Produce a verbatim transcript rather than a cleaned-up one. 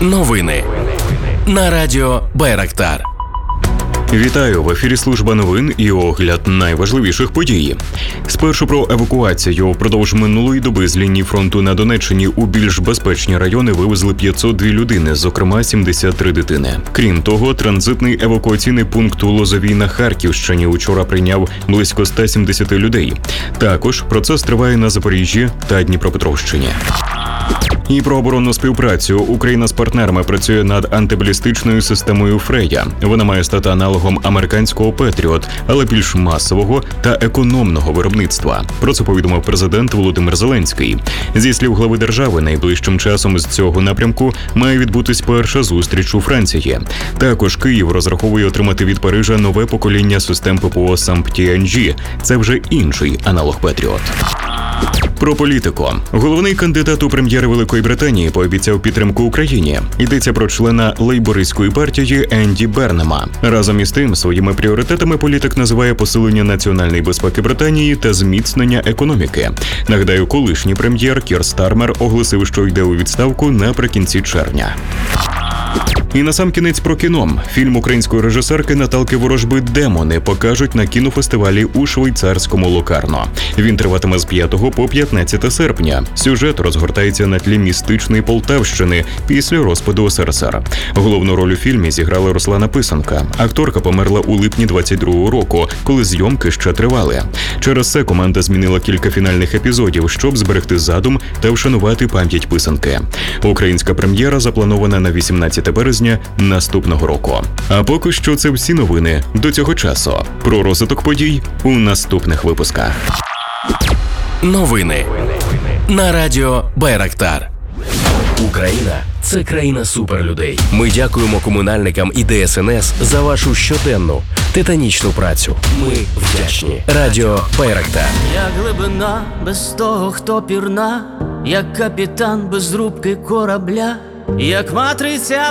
Новини на радіо Байрактар. Вітаю! В ефірі служба новин і огляд найважливіших подій. Спершу про евакуацію. Впродовж минулої доби з лінії фронту на Донеччині у більш безпечні райони вивезли п'ятсот дві людини, зокрема сімдесят три дитини. Крім того, транзитний евакуаційний пункт у Лозовій на Харківщині учора прийняв близько ста сімдесяти людей. Також процес триває на Запоріжжі та Дніпропетровщині. І про оборонну співпрацю. Україна з партнерами працює над антибалістичною системою Фрея. Вона має стати аналогом американського Петріот, але більш масового та економного виробництва. Про це повідомив президент Володимир Зеленський. Зі слів глави держави, найближчим часом з цього напрямку має відбутись перша зустріч у Франції. Також Київ розраховує отримати від Парижа нове покоління систем ППО «Самптіанджі». Це вже інший аналог Петріот. Про політику. Головний кандидат у прем'єри Великої Британії пообіцяв підтримку Україні. Йдеться про члена лейбористської партії Енді Бернема. Разом із тим, своїми пріоритетами політик називає посилення національної безпеки Британії та зміцнення економіки. Нагадаю, колишній прем'єр Кір Стармер оголосив, що йде у відставку наприкінці червня. І насамкінець про кіно. Фільм української режисерки Наталки Ворожби «Демони» покажуть на кінофестивалі у швейцарському Локарно. Він триватиме з п'ятого по п'ятнадцяте серпня. Сюжет розгортається на тлі містичної Полтавщини після розпаду ес ер ес ер. Головну роль у фільмі зіграла Руслана Писанка. Акторка померла у липні двадцять другого року, коли зйомки ще тривали. Через це команда змінила кілька фінальних епізодів, щоб зберегти задум та вшанувати пам'ять Писанки. Українська прем'єра запланована на вісімнадцяте березня наступного року. А поки що це всі новини до цього часу. Про розвиток подій у наступних випусках. Новини на радіо Байрактар. Україна – це країна суперлюдей. Ми дякуємо комунальникам і де ес ен ес за вашу щоденну титанічну працю. Ми вдячні. Радіо Байрактар. Як глибина без того, хто пірна, як капітан без рубки корабля, як матриця